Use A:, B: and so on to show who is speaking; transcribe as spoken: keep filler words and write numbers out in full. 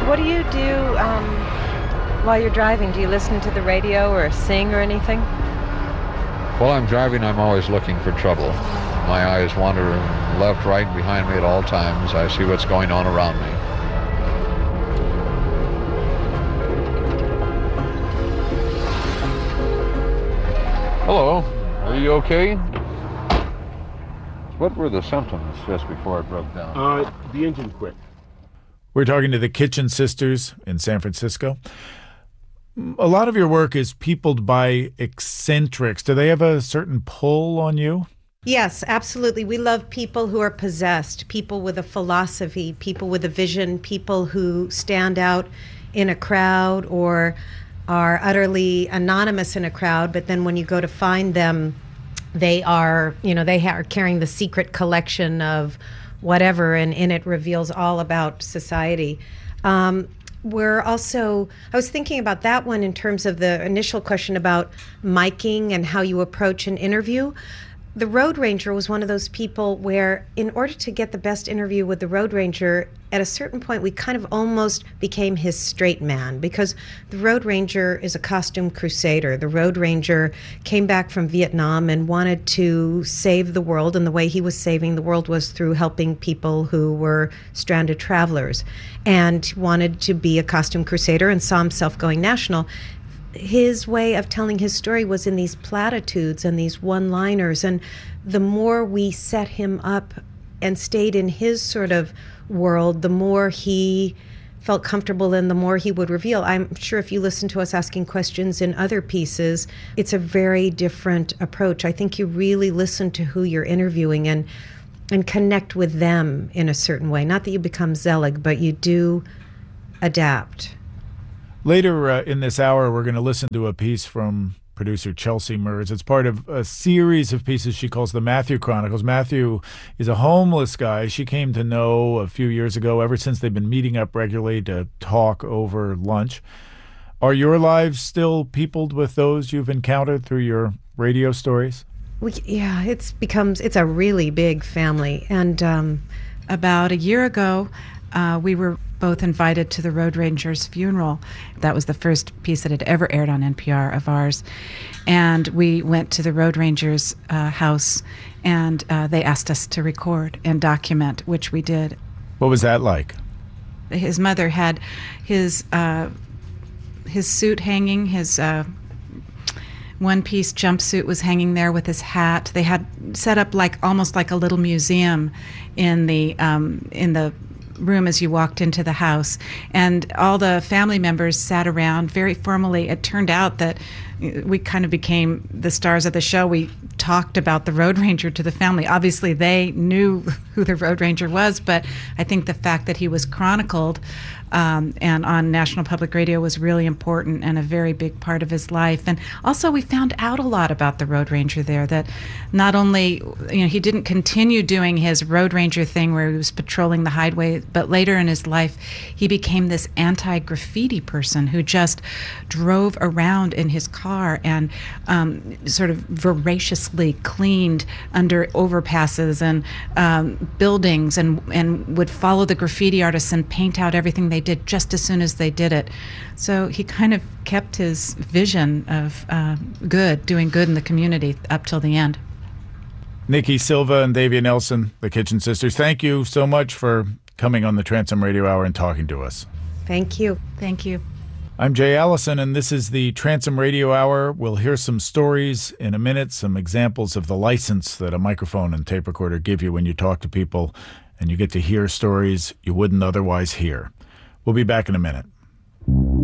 A: What do you do um, while you're driving? Do you listen to the radio or sing or anything?
B: While I'm driving, I'm always looking for trouble. My eyes wander left, right, and behind me at all times. I see what's going on around me. Hello, are you okay? What were the symptoms just before it broke down?
C: Uh, the engine quit.
D: We're talking to the Kitchen Sisters in San Francisco. A lot of your work is peopled by eccentrics. Do they have a certain pull on you?
E: Yes, absolutely. We love people who are possessed, people with a philosophy, people with a vision, people who stand out in a crowd or are utterly anonymous in a crowd, but then when you go to find them, they are, you know, they are carrying the secret collection of whatever, and in it reveals all about society. Um, we're also, I was thinking about that one in terms of the initial question about miking and how you approach an interview. The Road Ranger was one of those people where, in order to get the best interview with the Road Ranger, at a certain point we kind of almost became his straight man, because the Road Ranger is a costume crusader. The Road Ranger came back from Vietnam and wanted to save the world, and the way he was saving the world was through helping people who were stranded travelers, and wanted to be a costume crusader and saw himself going national. His way of telling his story was in these platitudes and these one-liners, and the more we set him up and stayed in his sort of world, the more he felt comfortable and the more he would reveal. I'm sure if you listen to us asking questions in other pieces, it's a very different approach. I think you really listen to who you're interviewing and and connect with them in a certain way. Not that you become Zelig, but you do adapt.
D: Later uh, in this hour, we're going to listen to a piece from producer Chelsea Mers. It's part of a series of pieces she calls the Matthew Chronicles. Matthew is a homeless guy she came to know a few years ago, ever since they've been meeting up regularly to talk over lunch. Are your lives still peopled with those you've encountered through your radio stories?
E: We, yeah, it's becomes, it's a really big family. And um,
F: about a year ago, uh, we were both invited to the Road Ranger's funeral. That was the first piece that had ever aired on N P R of ours. And we went to the Road Ranger's uh, house, and uh, they asked us to record and document, which we did.
D: What was that like?
F: His mother had his uh, his suit hanging, his uh, one-piece jumpsuit was hanging there with his hat. They had set up like almost like a little museum in the um, in the room as you walked into the house, and all the family members sat around very formally. It turned out that we kind of became the stars of the show. We talked about the Road Ranger to the family. Obviously they knew who the Road Ranger was, but I think the fact that he was chronicled um, and on National Public Radio was really important and a very big part of his life. And also we found out a lot about the Road Ranger there, that not only, you know, he didn't continue doing his Road Ranger thing where he was patrolling the highway, but later in his life he became this anti-graffiti person who just drove around in his car and um, sort of voraciously cleaned under overpasses and um, buildings, and, and would follow the graffiti artists and paint out everything they did just as soon as they did it. So he kind of kept his vision of uh, good, doing good in the community up till the end.
D: Nikki Silva and Davia Nelson, the Kitchen Sisters, thank you so much for coming on the Transom Radio Hour and talking to us.
E: Thank you.
F: Thank you.
D: I'm Jay Allison, and this is the Transom Radio Hour. We'll hear some stories in a minute, some examples of the license that a microphone and tape recorder give you when you talk to people, and you get to hear stories you wouldn't otherwise hear. We'll be back in a minute.